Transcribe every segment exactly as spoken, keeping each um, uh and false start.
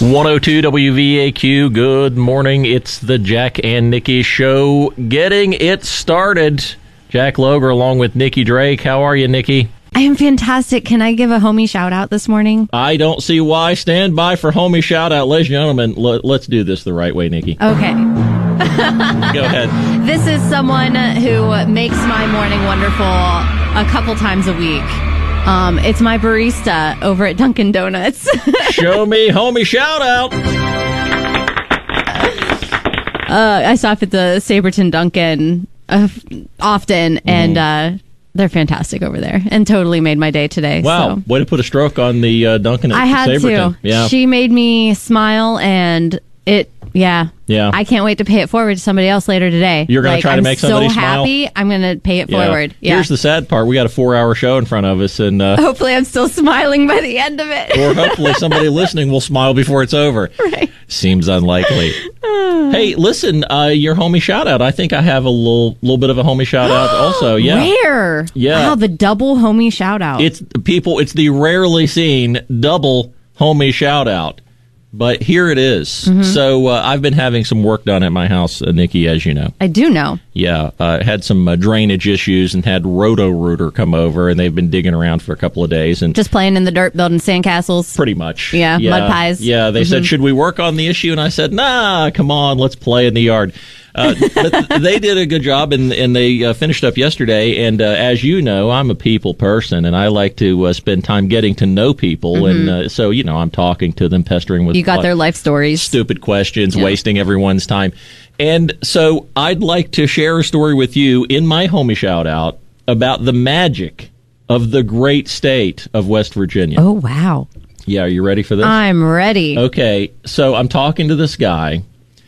one oh two W V A Q, good morning. It's the Jack and Nikki Show, getting it started. Jack Loger along with Nikki Drake. How are you, Nikki? I am fantastic. Can I give a homie shout out this morning? I don't see why. Stand by for homie shout out. Ladies and gentlemen, l- let's do this the right way, Nikki. Okay. Go ahead. This is someone who makes my morning wonderful a couple times a week. Um, it's my barista over at Dunkin' Donuts. Show me homie shout out. Uh, I stop at the Saberton Dunkin' uh, often, mm. and uh, they're fantastic over there, and totally made my day today. Wow, so. Way to put a stroke on the uh, Dunkin' at I had Saberton. to. Yeah. She made me smile, and it, yeah. Yeah. I can't wait to pay it forward to somebody else later today. You're going like, to try to I'm make somebody so smile? I'm so happy. I'm going to pay it yeah. forward. Yeah. Here's the sad part. We got a four-hour show in front of us, and uh, hopefully I'm still smiling by the end of it. Or hopefully somebody listening will smile before it's over. Right. Seems unlikely. Hey, listen, uh, your homie shout-out. I think I have a little little bit of a homie shout-out also. Yeah. Rare. Yeah. Wow, the double homie shout-out. It's people. It's the rarely seen double homie shout-out. But here it is. Mm-hmm. So uh, I've been having some work done at my house, uh, Nikki, as you know. I do know. Yeah, uh, had some uh, drainage issues and had Roto-Rooter come over, and they've been digging around for a couple of days. And just playing in the dirt, building sandcastles? Pretty much. Yeah, yeah. mud pies. Yeah, they mm-hmm. said, should we work on the issue? And I said, nah, come on, let's play in the yard. Uh, but they did a good job, and, and they uh, finished up yesterday. And uh, as you know, I'm a people person, and I like to uh, spend time getting to know people. Mm-hmm. And uh, so, you know, I'm talking to them, pestering with you got uh, their life stories, stupid questions, yeah. wasting everyone's time. And so I'd like to share a story with you in my homie shout out about the magic of the great state of West Virginia. Oh, wow. Yeah, are you ready for this? I'm ready. Okay, so I'm talking to this guy,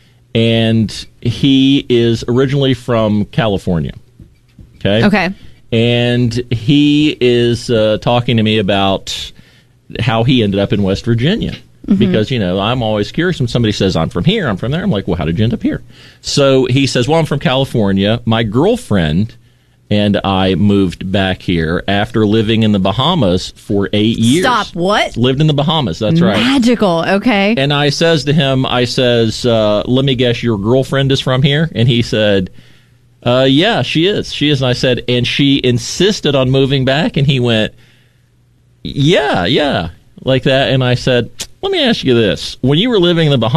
and he is originally from California. Okay? Okay. And he is uh, talking to me about how he ended up in West Virginia. Mm-hmm. Because, you know, I'm always curious when somebody says, I'm from here, I'm from there. I'm like, well, how did you end up here? So he says, well, I'm from California. My girlfriend and I moved back here after living in the Bahamas for eight years. Stop, what? Lived in the Bahamas, that's right. Magical, okay. And I says to him, I says, uh, let me guess, your girlfriend is from here? And he said, uh, yeah, she is. She is. And I said, and she insisted on moving back? And he went, yeah, yeah, like that. And I said, let me ask you this. When you were living in the Bahamas,